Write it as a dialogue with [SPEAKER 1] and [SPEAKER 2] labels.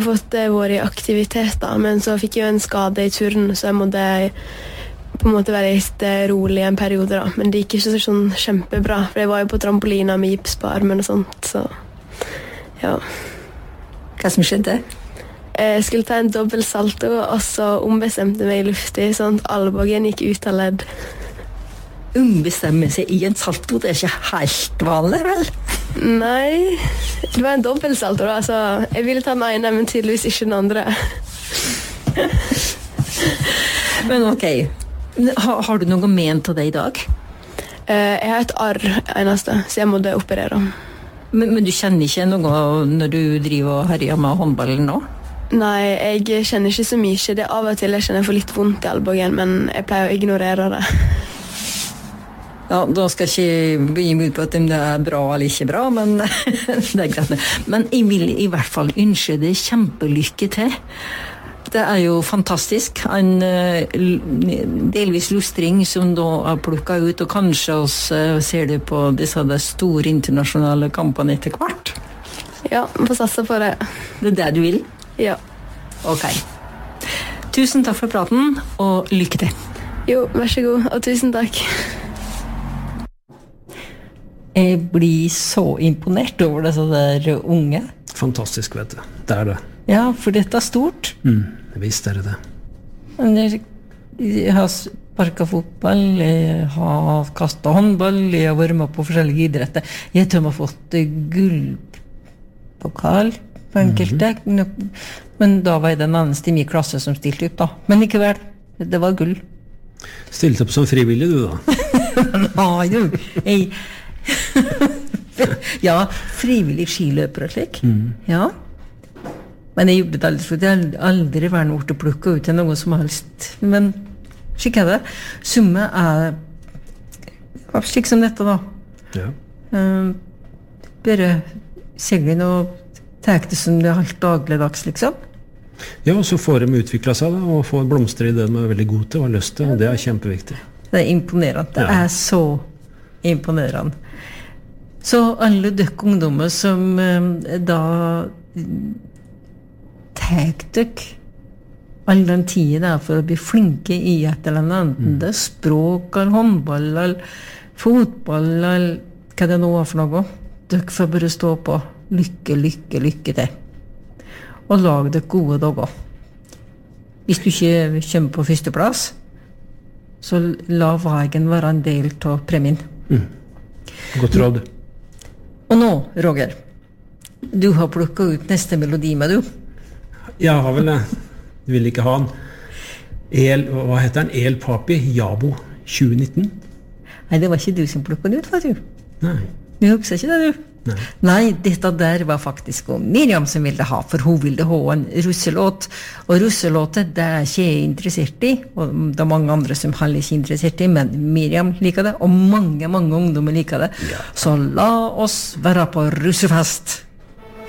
[SPEAKER 1] har fått vært i aktivitet da, men så fikk jeg jo en skade i turn, så jeg måtte på en måte være litt rolig en periode da, men det gikk ikke sånn kjempebra, for jeg var jo på trampolina med gips på armen og sånt, så ja.
[SPEAKER 2] Hva som skjedde?
[SPEAKER 1] Jeg skulle ta en dobbelt salto, og så ombestemte meg i luftig, sånn at albuen gikk ut av ledd.
[SPEAKER 2] Ombestemme seg i en salto, det ikke helt vanlig, vel?
[SPEAKER 1] Nei, det var en dobbelt salto da, så jeg ville ta den ene, men tydeligvis ikke den andre.
[SPEAKER 2] Men ok, har du noe ment av det i dag?
[SPEAKER 1] Jeg har et arr eneste, så jeg måtte operere.
[SPEAKER 2] Men du kjenner ikke noe når du driver og herjer med håndballen nå?
[SPEAKER 1] Nei, jeg kjenner ikke så mye. Det av og til jeg kjenner for litt vondt i albuen, men jeg pleier å ignorere det.
[SPEAKER 2] Ja, da skal jeg ikke bli imot på at det bra eller ikke bra, men det greit. Men jeg vil i hvert fall ønske det kjempelykke til. Det jo fantastisk. En delvis lustring som da plukket ut, og kanskje oss ser det på disse store internasjonale kampene etter hvert.
[SPEAKER 1] Ja, vi får satse på det.
[SPEAKER 2] Det det du vil?
[SPEAKER 1] Ja.
[SPEAKER 2] Ok. Tusen takk for praten, og lykke til.
[SPEAKER 1] Jo, vær så god, og tusen takk.
[SPEAKER 2] Jeg blir så imponert over disse der unge.
[SPEAKER 3] Fantastisk, vet du. Det det.
[SPEAKER 2] Ja, for dette stort.
[SPEAKER 3] Visst det det.
[SPEAKER 2] Jeg har sparket fotball, jeg har kastet håndball, jeg har vært med på forskjellige idretter. Jeg tror jeg har fått gullpokal på enkelte, men da var jeg den eneste i min klasse som stilte opp da. Men likevel, det var gull.
[SPEAKER 3] Stilte opp som frivillig, du da?
[SPEAKER 2] Nei, du. Ja, frivillig skiløper og slik. Ja. Men jeg gjorde det aldri, for jeg har aldri vært noe til å plukke ut til noe som helst. Men slik det. Summe slik som dette da.
[SPEAKER 3] Ja.
[SPEAKER 2] Bare seglen og tek det som det helt dagligdags, liksom.
[SPEAKER 3] Ja, og så får de utviklet seg da, og får blomster i det de veldig gode til og har lyst til, og det kjempeviktig.
[SPEAKER 2] Det imponerende. Det så imponerende. Så alle døkk ungdommer som da tek døkk all den tiden der for å bli flinke i et eller annet, enten det språk, eller håndball, eller fotball, eller hva det nå var for noe. Døkk får bare stå på. Lykke, lykke, lykke til. Og lag det gode dager. Hvis du ikke kommer på første plass, så la veien være en del av premien.
[SPEAKER 3] Godt råd.
[SPEAKER 2] Og nå, Roger, du har plukket ut neste melodi med du.
[SPEAKER 3] Ja, har vel det. Du vil ikke ha den. Hva heter den? El Papi Jabo 2019?
[SPEAKER 2] Nei, det var ikke du som plukket den ut, var du?
[SPEAKER 3] Nei.
[SPEAKER 2] Du husker ikke det, du? Nei, dette der var faktisk Miriam som ville ha, for hun ville ha en russelåt. Og russelåtet, det ikke jeg interessert i, og det mange andre som heller ikke interessert i, men Miriam liker det, og mange ungdommer liker det. Så la oss være på russefest.